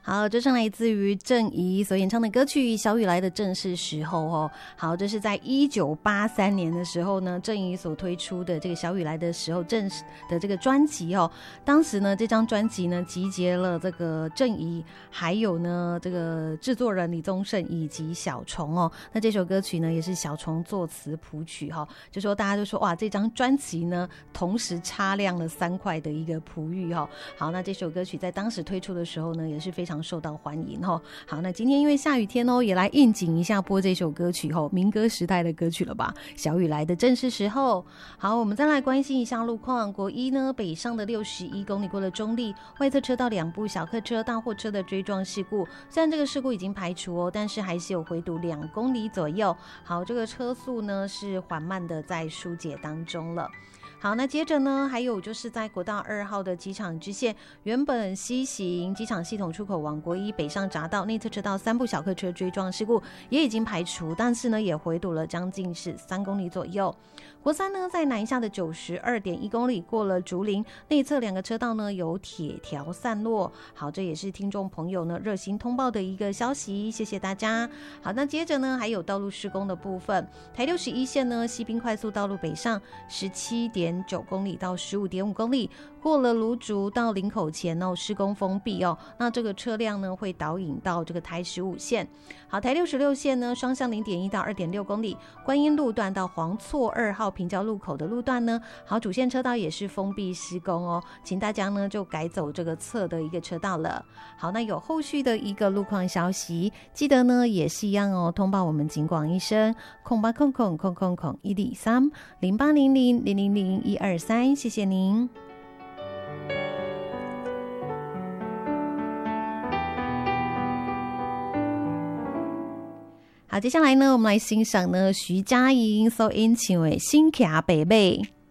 好，这是来自于郑怡所演唱的歌曲《小雨来的正是时候》哦。好，这是在1983年的时候呢，郑怡所推出的这个《小雨来的时候》正式的这个专辑哦。当时呢，这张专辑呢集结了这个郑怡，还有呢这个制作人李宗盛以及小虫哦。那这首歌曲呢也是小虫作词谱曲哈、哦，就说大家就说哇，这张专辑呢同时擦亮了3块的一个璞玉哈、哦。好，那这首歌曲在当时推出的时候呢，也是非常受到欢迎哈。好，那今天因为下雨天哦，也来应景一下播这首歌曲吼，民歌时代的歌曲了吧？小雨来的正是时候。好，我们再来关心一下路况。国一呢，北上的61公里过了中立，外侧车道2部小客车、大货车的追撞事故，虽然这个事故已经排除哦，但是还是有回堵2公里左右。好，这个车速呢是缓慢的在疏解当中了。好，那接着呢，还有就是在国道2号的机场支线，原本西行机场系统出口往国一北上匝道内侧车道3部小客车追撞事故也已经排除，但是呢也回堵了将近是3公里左右。国三呢，在南下的92.1公里过了竹林内侧2个车道呢有铁条散落。好，这也是听众朋友呢热心通报的一个消息，谢谢大家。好，那接着呢还有道路施工的部分，台61线呢西滨快速道路北上17.9公里到15.5公里，过了芦竹到林口前哦施工封闭哦，那这个车辆呢会导引到这个台15线。好，台66线呢双向0.1到2.6公里，观音路段到黄厝2号平交路口的路段呢，好主线车道也是封闭施工哦，请大家呢就改走这个侧的一个车道了。好，那有后续的一个路况消息，记得呢也是一样哦，通报我们警广一声0800000123 0800000123，谢谢您。好，接下来呢，我们来欣赏呢徐佳莹所演唱的《新骑白马》。